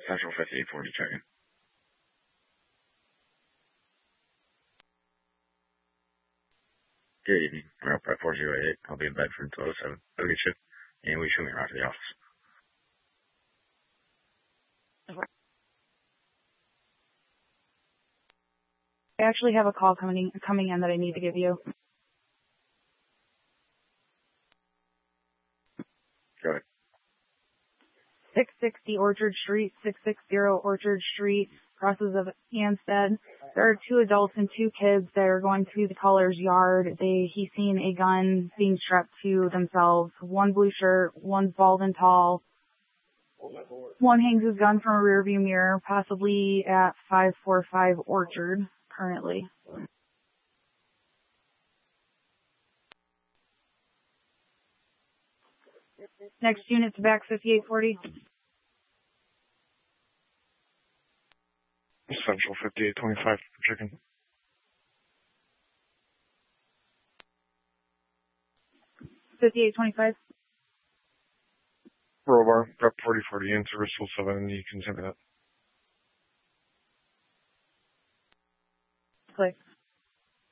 Central 5840 checking. Good evening. I'm up at 408. I'll be in Bedford until 07. I'll get you. And we shoot me around to the office. I actually have a call coming in that I need to give you. Go ahead. 660 Orchard Street, 660 Orchard Street, crosses of Anstead. There are 2 adults and 2 kids that are going through the caller's yard. He's seen a gun being strapped to themselves. One blue shirt, one's bald and tall. One hangs his gun from a rearview mirror, possibly at 545 Orchard currently. Next unit to back 5840. Central 5825 checking. $58.25. Rollbar, prep 4040 in service 7, you can send me that. Click.